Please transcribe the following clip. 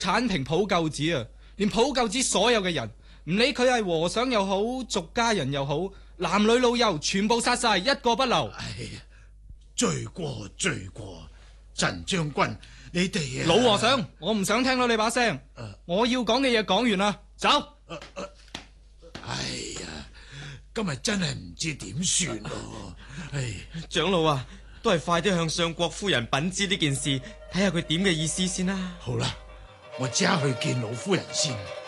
鏟平普救寺啊！連普救寺所有嘅人，唔理佢係和尚又好，俗家人又好，男女老幼，全部殺晒，一個不留。 哎呀，罪過罪過，陳將軍，你哋啊！ 老和尚，我唔想聽到你把聲，我要講嘅嘢講完啦，走。 哎呀，今日真係唔知點算咯。唉， 長老啊，都係快啲向相國夫人稟知呢件事，睇下佢點嘅意思先啦。 好啦，我即刻去見老夫人先。